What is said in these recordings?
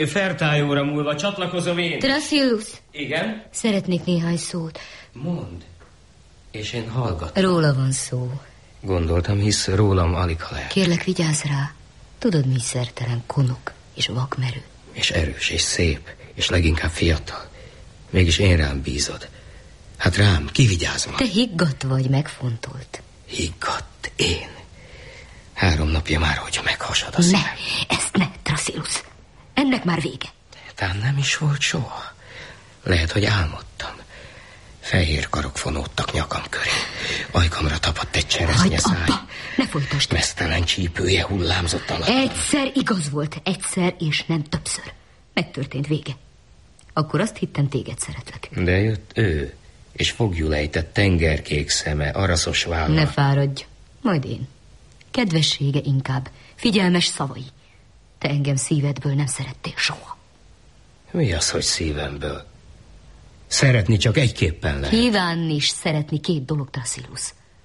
Fertályóra múlva csatlakozom én. Thrasyllus. Igen? Szeretnék néhány szót. Mondd. És én hallgatom. Róla van szó. Gondoltam, hisz rólam alig ha lehet. Kérlek, vigyázz rá. Tudod, mi szertelen, konok és vakmerő. És erős, és szép, és leginkább fiatal. Mégis én rám bízod. Hát rám, ki vigyáz ma? Te higgadt vagy, megfontolt. Higgadt? Én? 3 napja már, hogy meghasad a szemem. Ne, ezt ne, Thrasyllus. Ennek már vége. Tán nem is volt soha. Lehet, hogy álmodtam. Fehér karok fonódtak nyakam köré. Ajkamra tapadt egy cseresznye száj. Hagyd abba, ne folytasd. Meztelen csípője hullámzott alatt. Egyszer igaz volt, egyszer és nem többször. Megtörtént, vége. Akkor azt hittem, téged szeretlek. De jött ő, és foglyul ejtett tengerkék szeme, araszos válla. Ne fáradj, majd én. Kedvessége inkább, figyelmes szavai. Te engem szívedből nem szerettél soha. Mi az, hogy szívemből? Szeretni csak egyképpen lehet. Kívánni is szeretni 2 dolog, Thrasyllus.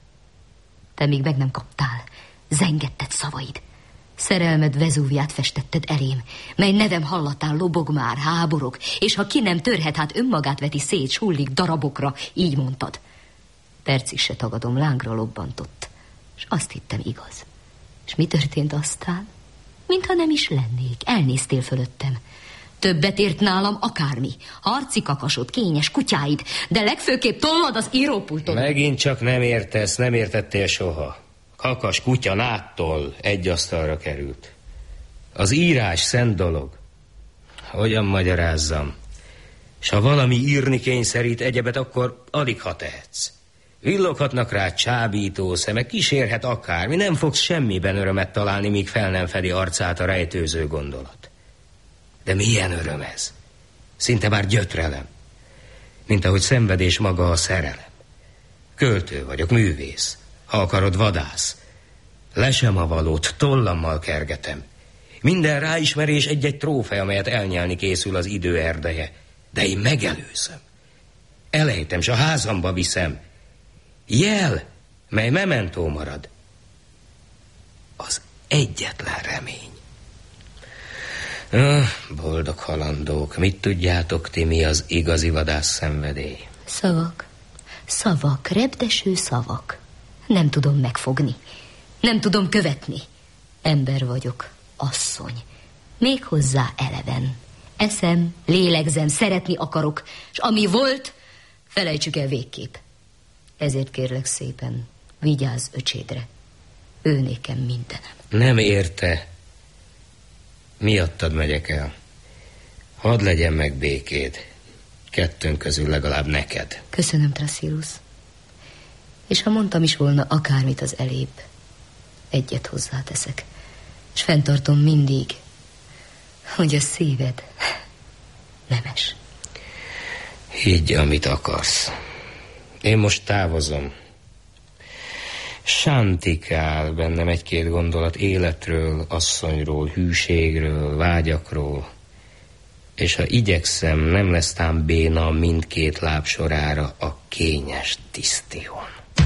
Te még meg nem kaptál. Zengetted szavaid. Szerelmed Vezúviát festetted elém, mely nevem hallatán lobog már, háborog, és ha ki nem törhet, hát önmagát veti szét, sullik darabokra, így mondtad. Percig se tagadom, lángra lobbantott, és azt hittem igaz. És mi történt aztán? Mintha nem is lennék, elnéztél fölöttem. Többet ért nálam akármi, harci kakasod, kényes kutyáid, de legfőképp tollad az írópultod. Megint csak nem értesz, nem értettél soha. Kakas, kutya, náttól egy asztalra került. Az írás szent dolog. Hogyan magyarázzam? S ha valami írni kényszerít egyebet, akkor alig ha tehetsz. Villoghatnak rá csábító szemek, kísérhet akármi, nem fogsz semmiben örömet találni, míg fel nem fedi arcát a rejtőző gondolat. De milyen öröm ez? Szinte már gyötrelem. Mint ahogy szenvedés maga a szerelem. Költő vagyok, művész. Ha akarod, vadász. Lesem a valót, tollammal kergetem. Minden ráismerés egy-egy trófea, amelyet elnyelni készül az idő erdeje. De én megelőzöm. Elejtem, s a házamba viszem. Jel, mely mementó marad. Az egyetlen remény. Boldog halandók, mit tudjátok ti, mi az igazi vadász szenvedély? Szavak, szavak, repdeső szavak. Nem tudom megfogni, nem tudom követni. Ember vagyok, asszony, méghozzá eleven. Eszem, lélegzem, szeretni akarok, és ami volt, felejtsük el végképp. Ezért kérlek szépen, vigyázz öcsédre. Ő nékem mindenem. Nem érte. Miattad megyek el. Hadd legyen meg békéd. 2 közül legalább neked. Köszönöm, Thrasyllus. És ha mondtam is volna akármit az elébb, egyet hozzáteszek. És fenntartom mindig, hogy a szíved nemes. Higgy, amit akarsz. Én most távozom. Sántikál bennem 1-2 gondolat életről, asszonyról, hűségről, vágyakról. És ha igyekszem, nem lesz tám béna mindkét láb sorára a kényes tisztion.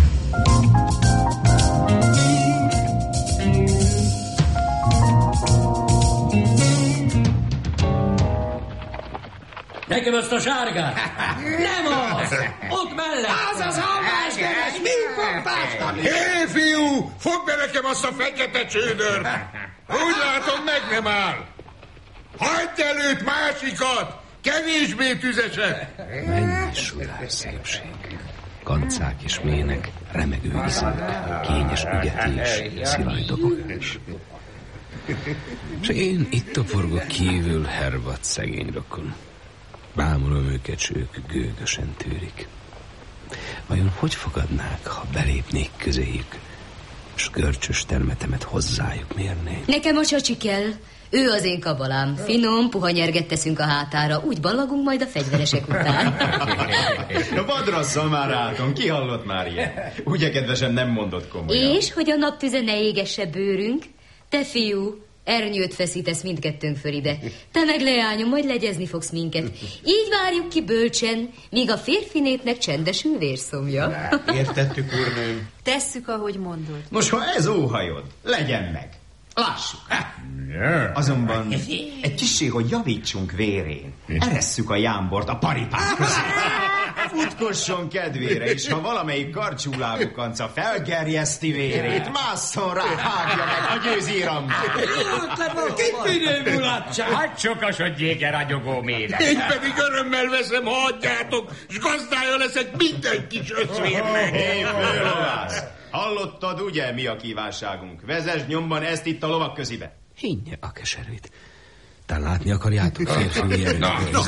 Nekem azt a sárgát! Nem az! Ott mellett! Az az alváskeres! Mi pompástam? Hé, fiú! Fogd be nekem azt a fekete csődört! Úgy látom, meg nem áll! Hagyd előtt másikat! Kevésbé tüzeset! Mennyi sudár szépség! Kancák és mének, remegő izék, kényes ügetés, szilány dobogás. És én itt toporgok kívül, hervad szegény rokon. Bámulom őket, s ők gőgösen tűrik. Vajon hogy fogadnák, ha belépnék közéjük, s görcsös termetemet hozzájuk mérnék? Nekem a csacsi kell. Ő az én kabalám. Finom, puha nyerget teszünk a hátára. Úgy ballagunk majd a fegyveresek után. Vadrasszal már álltam, ki hallott már ilyen? Ugye, kedvesen, nem mondott komolyan. És hogy a naptüze ne égesse bőrünk? Te, fiú, ernyőt feszítesz mindkettőnk föl ide. Te meg, leányom, majd legyezni fogsz minket. Így várjuk ki bölcsen, míg a férfinétnek csendesül vérszomja. Értettük, úrnőm. Tesszük, ahogy mondod. Most, ha ez óhajod, legyen meg. Lássuk. Azonban egy kissé, hogy javítsunk vérén. Eresszük a jámbort a paripák közé. Futkosson kedvére, és ha valamelyik karcsúlábú kanca felgerjeszti vérét, másszon rá, hágja meg a győzírammal. Kit mulatság? Hagy sokasodjék a ragyogó méret. Én pedig örömmel veszem, ha hagyjátok, s gazdája leszek minden kis öszvérnek. Hé, főlovász! Hallottad, ugye, mi a kívánságunk? Vezesd nyomban ezt itt a lovak közibe. Hinnye a keserűt. Tán látni akarjátok férfi erőt.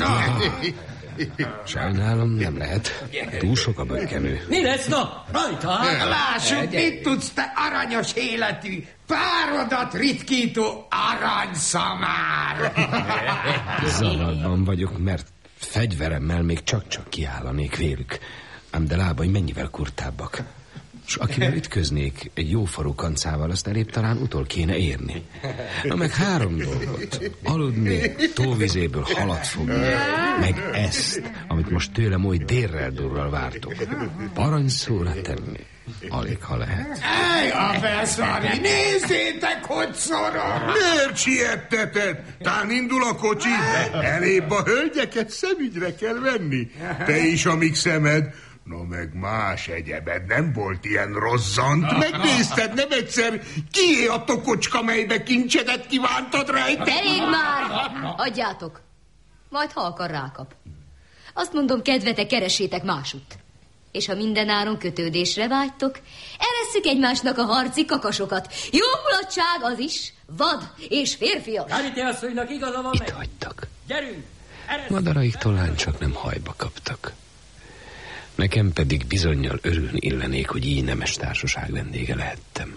Sajnálom, nem lehet. Túl sok a bökkenő. Mi lesz, na? Rajta! Lássuk, mit tudsz, te aranyos életű, párodat ritkító aranyszamár! Zavarban vagyok, mert fegyveremmel még csak-csak kiállanék vélük. Ám de lábai mennyivel kurtábbak. S akivel ütköznék egy jóforú kancával, azt elébb talán utol kéne érni. Na meg 3 dolgot. Aludni, tóvizéből halat fogni, meg ezt, amit most tőlem oly dérrel-durral vártok. Parancsszóra tenni. Alig, ha lehet. Ej, a felszari, nézzétek, hogy szorog! Miért sietteted? Tán indul a kocsi. Elébb a hölgyeket szemügyre kell venni. Te is, amíg szemed. No meg más egyebed, nem volt ilyen rozzant. Megnézted, nem egyszer, kié a tokocska, melybe kincsedet kívántad rejteni? Elég már! Adjátok. Majd ha akar, rákap. Azt mondom, kedvete, keressétek másutt. És ha mindenáron kötődésre vágytok, eresszük egymásnak a harci kakasokat. Jó mulatság az is, vad és férfias. Charité asszonynak igaza van meg. Itt hagytak. Gyerünk! Madaraik talán csak nem hajba kaptak. Nekem pedig bizonnyal örülni illenék, hogy így nemes társaság vendége lehettem.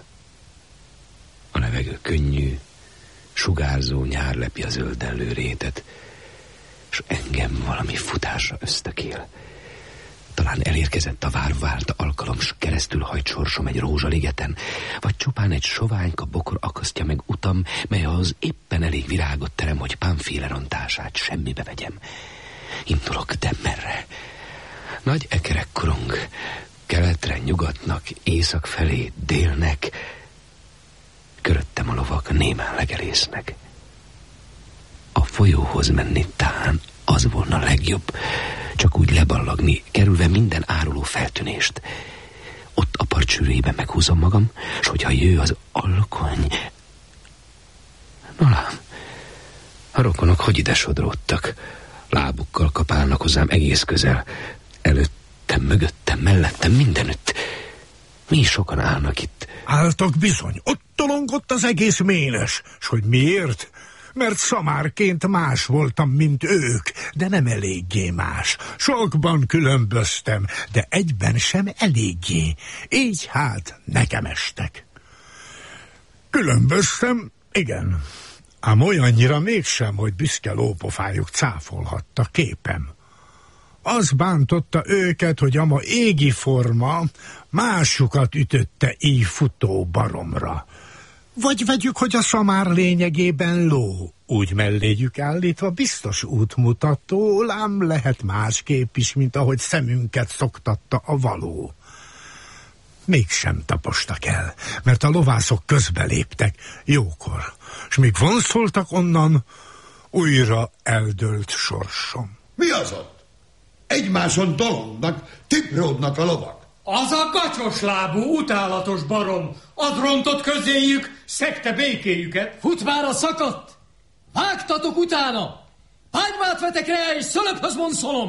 A levegő könnyű, sugárzó nyár lepi a zöldellő rétet, és engem valami futásra ösztökél. Talán elérkezett a várta alkalom, s keresztül hajt sorsom egy rózsaligeten, vagy csupán egy soványka bokor akasztja meg utam, mely ahhoz éppen elég virágot terem, hogy Pánfile rontását semmibe vegyem. Indulok, de merre? Nagy ekerek korong, keletre, nyugatnak, észak felé, délnek. Köröttem a lovak némán legelésznek. A folyóhoz menni tán az volna legjobb, csak úgy leballagni, kerülve minden áruló feltűnést. Ott a partsűrűjében meghúzom magam, s hogyha jő az alkony... No lám, a rokonok hogy ide sodródtak? Lábukkal kapálnak hozzám egész közel. Előttem, mögöttem, mellettem, mindenütt. Mi sokan állnak itt. Álltak bizony, ott tolongott az egész ménes. S hogy miért? Mert szamárként más voltam, mint ők, de nem eléggé más. Sokban különböztem, de egyben sem eléggé. Így hát nekem estek. Különböztem, igen. Ám olyannyira mégsem, hogy büszke lópofájuk cáfolhatta képem. Az bántotta őket, hogy ama égi forma másukat ütötte így futó baromra. Vagy vegyük, hogy a szamár lényegében ló, úgy melléjük állítva biztos útmutató, lám lehet másképp is, mint ahogy szemünket szoktatta a való. Mégsem tapostak el, mert a lovászok közbeléptek jókor, s míg vonszoltak onnan, újra eldőlt sorsom. Mi az ott? Egymáson dolognak, tipródnak a lovak. Az a kacsoslábú, utálatos barom, az rontott közéjük, szegte békéjüket. Fut már a szakadt! Vágtatok utána! Hánymát vetek rá, és szölökhöz vonszolom!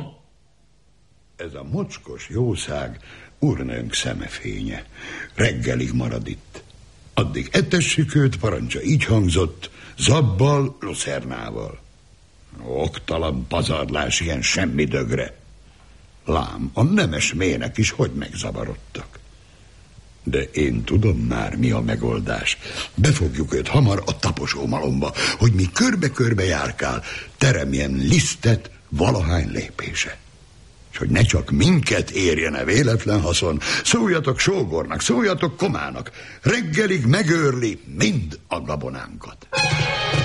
Ez a mocskos jószág úrnőnk szemefénye. Reggelig marad itt. Addig etessük őt, parancsa így hangzott, zabbal, lucernával. Oktalan pazarlás ilyen semmi dögre. Lám, a nemes mének is hogy megzavarodtak. De én tudom már, mi a megoldás. Befogjuk őt hamar a taposómalomba, hogy mi körbe-körbe járkál, teremjen lisztet valahány lépése. És hogy ne csak minket érjen-e véletlen haszon, szóljatok sógornak, szóljatok komának, reggelig megőrli mind a gabonánkat.